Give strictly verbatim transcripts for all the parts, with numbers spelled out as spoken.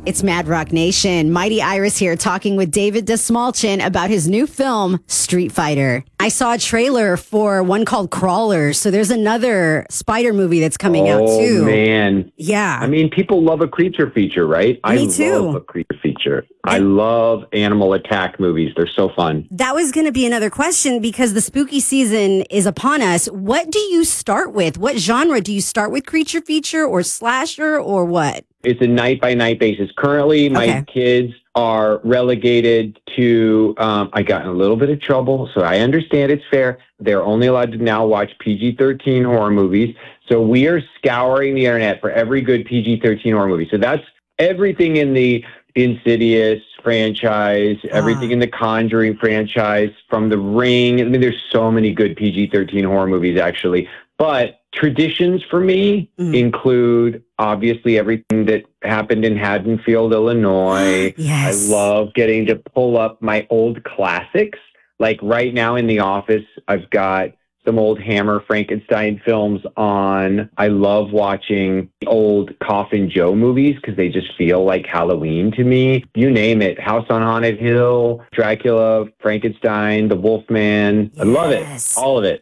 It's Mad Rock Nation. Mighty Iris here talking with David Desmalchin about his new film, Street Fighter. I saw a trailer for one called Crawlers, so there's another spider movie that's coming oh, out too. Oh, man. Yeah. I mean, people love a creature feature, right? Me I too. love a creature feature. I love animal attack movies. They're so fun. That was going to be another question because the spooky season is upon us. What do you start with? What genre do you start with? Creature feature or slasher or what? It's a night-by-night basis. Currently, my Okay. kids are relegated to, um, I got in a little bit of trouble, so I understand it's fair. They're only allowed to now watch P G thirteen horror movies. So we are scouring the internet for every good P G thirteen horror movie. So that's everything in the Insidious franchise, everything Ah. in the Conjuring franchise, from The Ring. I mean, there's so many good P G thirteen horror movies, actually. But traditions for me Mm. include, obviously, everything that happened in Haddonfield, Illinois. Yes. I love getting to pull up my old classics. Like right now in the office, I've got some old Hammer Frankenstein films on. I love watching old Coffin Joe movies because they just feel like Halloween to me. You name it. House on Haunted Hill, Dracula, Frankenstein, The Wolfman. I love it. Yes. All of it.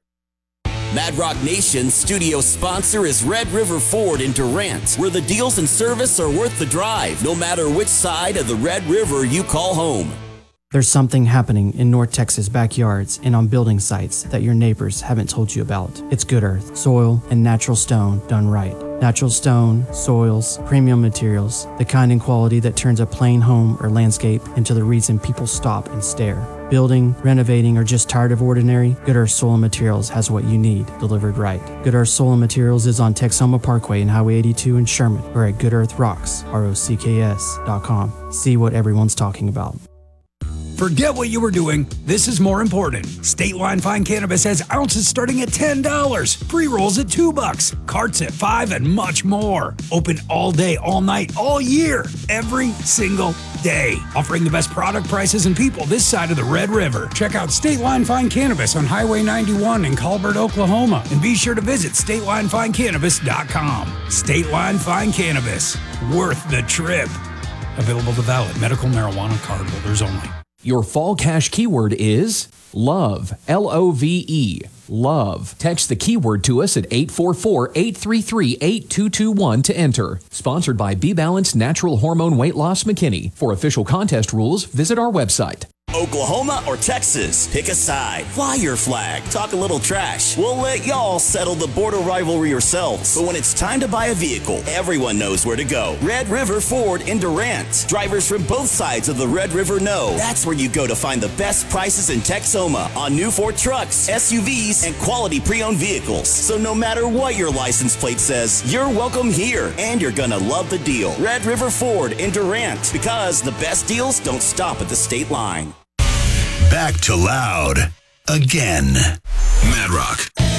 Mad Rock Nation's studio sponsor is Red River Ford in Durant, where the deals and service are worth the drive, no matter which side of the Red River you call home. There's something happening in North Texas backyards and on building sites that your neighbors haven't told you about. It's Good Earth, soil, and natural stone done right. Natural stone, soils, premium materials, the kind and quality that turns a plain home or landscape into the reason people stop and stare. Building, renovating, or just tired of ordinary, Good Earth Soil and Materials has what you need delivered right. Good Earth Soil and Materials is on Texoma Parkway and Highway eighty-two in Sherman, or at Good Earth Rocks, R O C K S dot com. See what everyone's talking about. Forget what you were doing. This is more important. State Line Fine Cannabis has ounces starting at ten dollars, pre-rolls at two bucks, carts at five, and much more. Open all day, all night, all year, every single day. Offering the best product prices and people this side of the Red River. Check out State Line Fine Cannabis on Highway ninety-one in Colbert, Oklahoma. And be sure to visit state line fine cannabis dot com. State Line Fine Cannabis. Worth the trip. Available to valid medical marijuana card holders only. Your fall cash keyword is love, L O V E, love. Text the keyword to us at eight four four, eight three three, eight two two one to enter. Sponsored by B-Balance Natural Hormone Weight Loss McKinney. For official contest rules, visit our website. Oklahoma or Texas? Pick a side. Fly your flag. Talk a little trash. We'll let y'all settle the border rivalry yourselves. But when it's time to buy a vehicle, everyone knows where to go. Red River Ford in Durant. Drivers from both sides of the Red River know that's where you go to find the best prices in Texoma on new Ford trucks, S U Vs, and quality pre-owned vehicles. So no matter what your license plate says, you're welcome here, and you're gonna love the deal. Red River Ford in Durant, because the best deals don't stop at the state line. Back to Loud again. Mad Rock.